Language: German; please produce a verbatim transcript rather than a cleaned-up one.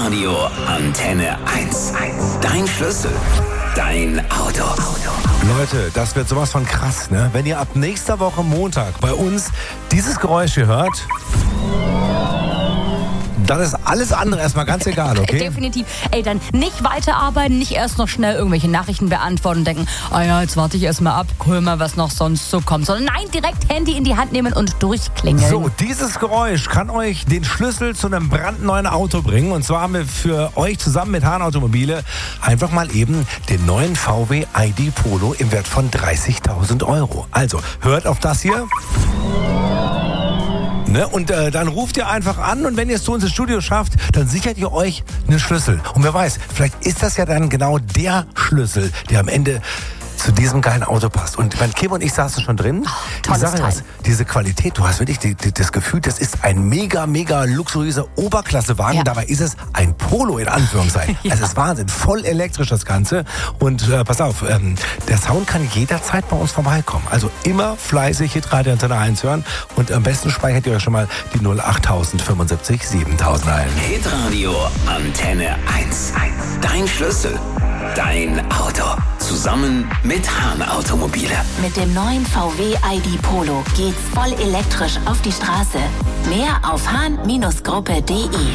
Hitradio Antenne eins. Dein Schlüssel, dein Auto. Leute, das wird sowas von krass, ne? Wenn ihr ab nächster Woche Montag bei uns dieses Geräusch hier hört, dann ist alles andere erstmal ganz egal, okay? Definitiv. Ey, dann nicht weiterarbeiten, nicht erst noch schnell irgendwelche Nachrichten beantworten und denken, oh ja, jetzt warte ich erstmal ab, guck mal, was noch sonst so kommt. Sondern nein, direkt Handy in die Hand nehmen und durchklingeln. So, dieses Geräusch kann euch den Schlüssel zu einem brandneuen Auto bringen. Und zwar haben wir für euch zusammen mit Hahn Automobile einfach mal eben den neuen V W I D Polo im Wert von dreißigtausend Euro. Also, hört auf das hier. Ne? Und äh, dann ruft ihr einfach an und wenn ihr es zu uns ins Studio schafft, dann sichert ihr euch einen Schlüssel. Und wer weiß, vielleicht ist das ja dann genau der Schlüssel, der am Ende zu diesem geilen Auto passt. Und mein Kim und ich saßen schon drin. Oh, ich sage dir was, diese Qualität, du hast wirklich die, die, das Gefühl, das ist ein mega, mega luxuriöser Oberklassewagen. Ja. Dabei ist es ein Polo in Anführungszeichen. Ja. Es ist Wahnsinn, voll elektrisch das Ganze. Und äh, pass auf, ähm, der Sound kann jederzeit bei uns vorbeikommen. Also immer fleißig Hitradio Antenne eins hören. Und am besten speichert ihr euch schon mal die null acht fünfundsiebzig siebentausend ein. Hitradio Antenne eins. Dein Schlüssel, dein Auto. Zusammen mit Hahn Automobile. Mit dem neuen V W I D Polo geht's voll elektrisch auf die Straße. Mehr auf hahn Gruppe punkt de.